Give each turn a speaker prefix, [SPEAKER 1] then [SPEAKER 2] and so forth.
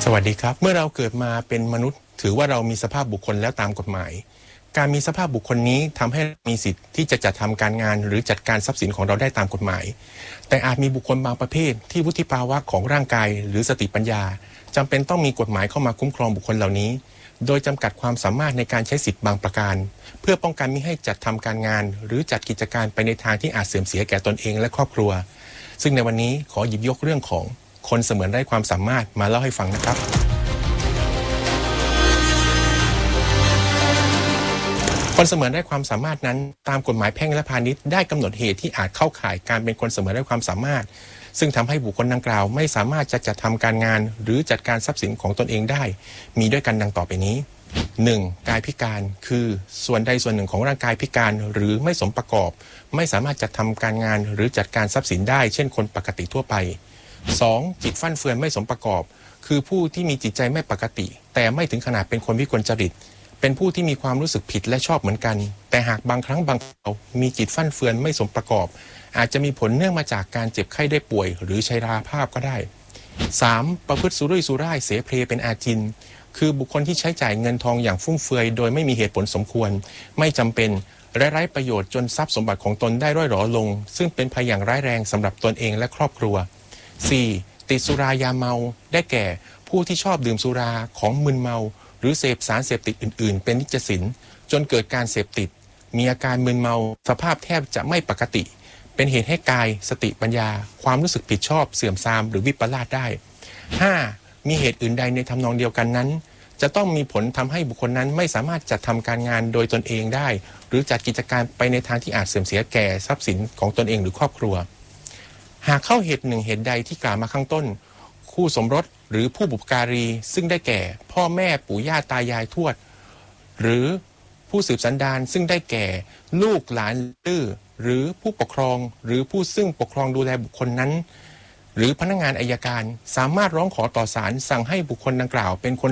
[SPEAKER 1] สวัสดีครับเมื่อเราเกิดมาเป็นมนุษย์ถือว่าเรามีสภาพบุคคลแล้วตามกฎหมายการมีสภาพบุคคลนี้ทำให้มีสิทธิ์ที่จะจัดทำการงานหรือจัดการทรัพย์สินของเราได้ตามกฎหมายแต่อาจมีบุคคลบางประเภทที่วุฒิภาวะของร่างกายหรือสติปัญญาจำเป็นต้องมีกฎหมายเข้ามาคุ้มครองบุคคลเหล่านี้โดยจำกัดความสามารถในการใช้สิทธิ์บางประการเพื่อป้องกันมิให้จัดทำการงานหรือจัดกิจการไปในทางที่อาจเสื่อมเสียแก่ตนเองและครอบครัวซึ่งในวันนี้ขอหยิบยกเรื่องของคนเสมือนไร้ความสามารถมาเล่าให้ฟังนะครับคนเสมือนไร้ความสามารถนั้นตามกฎหมายแพ่งและพาณิชย์ได้กำหนดเหตุที่อาจเข้าข่ายการเป็นคนเสมือนไร้ความสามารถซึ่งทำให้บุคคลดังกล่าวไม่สามารถจะจัดทำการงานหรือจัดการทรัพย์สินของตนเองได้มีด้วยกันดังต่อไปนี้ 1. กายพิการคือส่วนใดส่วนหนึ่งของร่างกายพิการหรือไม่สมประกอบไม่สามารถจัดทำการงานหรือจัดการทรัพย์สินได้เช่นคนปกติทั่วไป 2. จิตฟั่นเฟือนไม่สมประกอบคือผู้ที่มีจิตใจไม่ปกติแต่ไม่ถึงขนาดเป็นคนวิกลจริตเป็นผู้ที่มีความรู้สึกผิดและชอบเหมือนกันแต่หากบางครั้งบางคราวมีจิตฟั่นเฟือนไม่สมประกอบอาจจะมีผลเนื่องมาจากการเจ็บไข้ได้ป่วยหรือชราภาพก็ได้ 3. ประพฤติสุรุ่ยสุร่ายเสเพลเป็นอาจินคือบุคคลที่ใช้จ่ายเงินทองอย่างฟุ่มเฟือยโดยไม่มีเหตุผลสมควรไม่จำเป็นและไร้ประโยชน์จนทรัพย์สมบัติของตนได้ร่อยหรอลงซึ่งเป็นภัยอย่างร้ายแรงสำหรับตนเองและครอบครัว 4. ติดสุรายาเมาได้แก่ผู้ที่ชอบดื่มสุราของมึนเมาหรือเสพสารเสพติดอื่นๆเป็นนิจสินจนเกิดการเสพติดมีอาการมึนเมาสภาพแทบจะไม่ปกติเป็นเหตุให้กายสติปัญญาความรู้สึกผิดชอบเสื่อมทรามหรือวิปลาสได้ 5. มีเหตุอื่นใดในทำนองเดียวกันนั้นจะต้องมีผลทำให้บุคคลนั้นไม่สามารถจัดทำการงานโดยตนเองได้หรือจัดกิจการไปในทางที่อาจเสื่อมเสียแก่ทรัพย์สินของตนเองหรือครอบครัวหากเข้าเหตุหนึ่งเหตุใดที่กล่าวมาข้างต้นคู่สมรสหรือผู้บุปการีซึ่งได้แก่พ่อแม่ปู่ย่าตายายทวดหรือผู้สืบสันดานซึ่งได้แก่ลูกหลานตื้อหรือผู้ปกครองหรือผู้ซึ่งปกครองดูแลบุคคลนั้นหรือพนักงานอัยการสามารถร้องขอต่อศาลสั่งให้บุคคลดังกล่าวเป็นคน